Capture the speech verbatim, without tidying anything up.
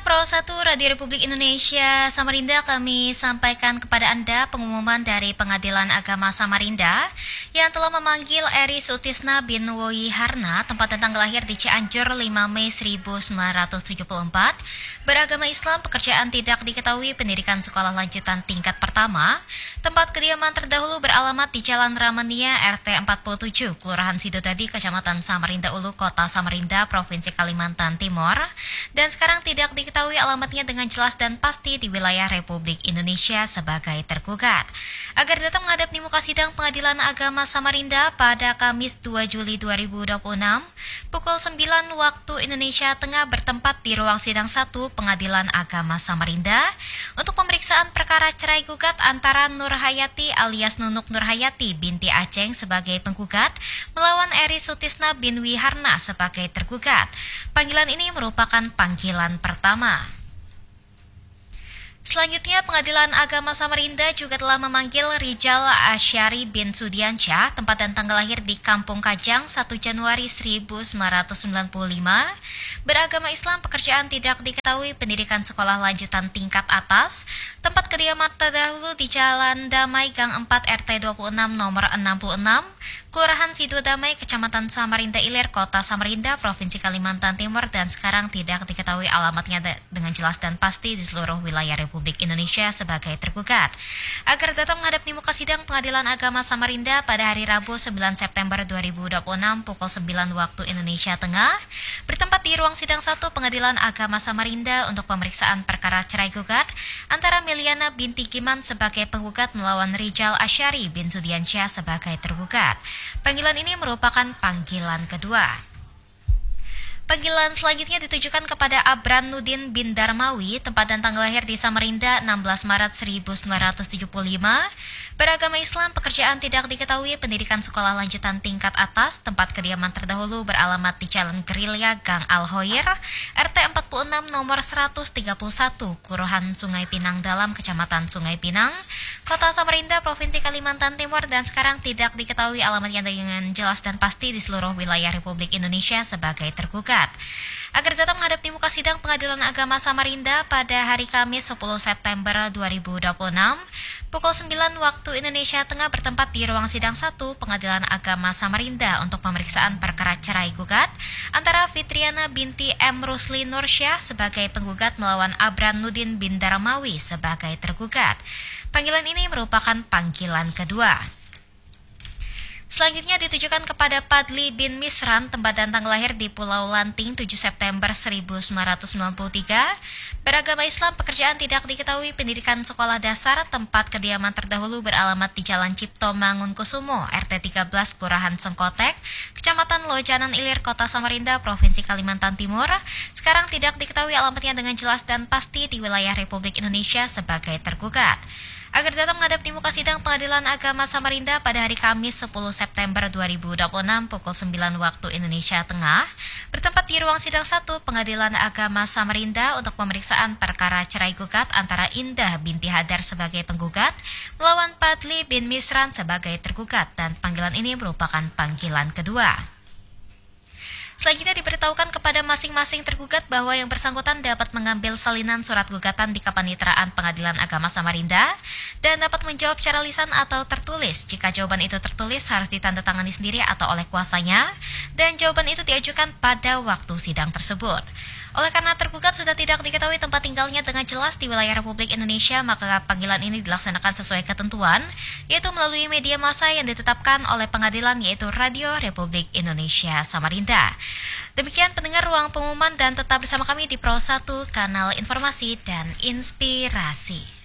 Pro satu Radio Republik Indonesia Samarinda, kami sampaikan kepada Anda pengumuman dari Pengadilan Agama Samarinda yang telah memanggil Eri Sutisna bin Woyi Harna, tempat dan tanggal lahir di Cianjur lima Mei seribu sembilan ratus tujuh puluh empat, beragama Islam, pekerjaan tidak diketahui, pendidikan sekolah lanjutan tingkat pertama, tempat kediaman terdahulu beralamat di Jalan Ramania R T empat puluh tujuh, Kelurahan Sidodadi, Kecamatan Samarinda Ulu, Kota Samarinda, Provinsi Kalimantan Timur, dan sekarang tidak diketahui Diketahui alamatnya dengan jelas dan pasti di wilayah Republik Indonesia sebagai tergugat. Agar datang menghadap di muka sidang Pengadilan Agama Samarinda pada Kamis dua Juli dua ribu dua puluh enam pukul sembilan waktu Indonesia Tengah bertempat di ruang sidang satu Pengadilan Agama Samarinda untuk pemeriksaan perkara cerai gugat antara Nur Hayati alias Nunuk Nur Hayati binti Aceng sebagai penggugat melawan Eri Sutisna bin Wiharna sebagai tergugat. Panggilan ini merupakan panggilan pertama. Selanjutnya, Pengadilan Agama Samarinda juga telah memanggil Rijal Asyari bin Sudiansyah, tempat dan tanggal lahir di Kampung Kajang satu Januari seribu sembilan ratus sembilan puluh lima, beragama Islam, pekerjaan tidak diketahui, pendidikan sekolah lanjutan tingkat atas, tempat kediaman terdahulu di Jalan Damai Gang empat R T dua puluh enam nomor enam puluh enam, Kelurahan Sidodamai, Kecamatan Samarinda Ilir, Kota Samarinda, Provinsi Kalimantan Timur, dan sekarang tidak diketahui alamatnya dengan jelas dan pasti di seluruh wilayah Republik Indonesia sebagai tergugat. Agar datang menghadap di muka sidang Pengadilan Agama Samarinda pada hari Rabu sembilan September dua ribu dua puluh enam pukul sembilan waktu Indonesia Tengah, bertempat di ruang sidang satu Pengadilan Agama Samarinda untuk pemeriksaan perkara cerai gugat antara Meliana binti Giman sebagai penggugat melawan Rijal Asyari bin Sudiansyah sebagai tergugat. Panggilan ini merupakan panggilan kedua. Panggilan selanjutnya ditujukan kepada Abran Nudin bin Darmawi, tempat dan tanggal lahir di Samarinda enam belas Maret seribu sembilan ratus tujuh puluh lima, beragama Islam, pekerjaan tidak diketahui, pendidikan sekolah lanjutan tingkat atas, tempat kediaman terdahulu beralamat di Jalan Gerilya Gang Al-Hoir, R T empat puluh enam nomor seratus tiga puluh satu, Kelurahan Sungai Pinang Dalam, Kecamatan Sungai Pinang, Kota Samarinda, Provinsi Kalimantan Timur, dan sekarang tidak diketahui alamatnya dengan jelas dan pasti di seluruh wilayah Republik Indonesia sebagai tergugat. Agar datang menghadap di muka sidang Pengadilan Agama Samarinda pada hari Kamis sepuluh September dua ribu dua puluh enam pukul sembilan waktu Indonesia Tengah bertempat di ruang sidang satu Pengadilan Agama Samarinda untuk pemeriksaan perkara cerai gugat antara Fitriana binti M. Rusli Nursyah sebagai penggugat melawan Abran Nudin bin Darmawi sebagai tergugat. Panggilan ini merupakan panggilan kedua. Selanjutnya ditujukan kepada Padli bin Misran, tempat dan tanggal lahir di Pulau Lanting tujuh September seribu sembilan ratus sembilan puluh tiga, beragama Islam, pekerjaan tidak diketahui, pendidikan sekolah dasar, tempat kediaman terdahulu beralamat di Jalan Cipto Mangunkusumo, R T tiga belas, Kelurahan Sengkotek, Kecamatan Lojanan Ilir, Kota Samarinda, Provinsi Kalimantan Timur, sekarang tidak diketahui alamatnya dengan jelas dan pasti di wilayah Republik Indonesia sebagai tergugat. Agar datang menghadap di muka sidang Pengadilan Agama Samarinda pada hari Kamis sepuluh September dua ribu dua puluh enam pukul sembilan waktu Indonesia Tengah, bertempat di ruang sidang satu Pengadilan Agama Samarinda untuk pemeriksaan perkara cerai gugat antara Indah binti Hadar sebagai penggugat melawan Padli bin Misran sebagai tergugat, dan panggilan ini merupakan panggilan kedua. Selanjutnya diberitahukan kepada masing-masing tergugat bahwa yang bersangkutan dapat mengambil salinan surat gugatan di Kepanitraan Pengadilan Agama Samarinda dan dapat menjawab secara lisan atau tertulis. Jika jawaban itu tertulis harus ditandatangani sendiri atau oleh kuasanya, dan jawaban itu diajukan pada waktu sidang tersebut. Oleh karena tergugat sudah tidak diketahui tempat tinggalnya dengan jelas di wilayah Republik Indonesia, maka panggilan ini dilaksanakan sesuai ketentuan, yaitu melalui media massa yang ditetapkan oleh pengadilan, yaitu Radio Republik Indonesia Samarinda. Demikian pendengar ruang pengumuman, dan tetap bersama kami di Pro satu, kanal informasi dan inspirasi.